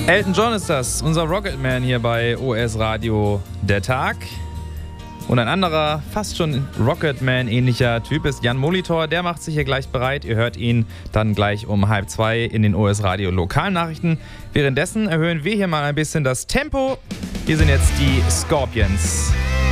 Elton John ist das, unser Rocketman hier bei OS Radio Der Tag. Und ein anderer, fast schon Rocketman-ähnlicher Typ ist Jan Molitor. Der macht sich hier gleich bereit. Ihr hört ihn dann gleich um 1:30 in den OS Radio Lokalnachrichten. Währenddessen erhöhen wir hier mal ein bisschen das Tempo. Hier sind jetzt die Scorpions.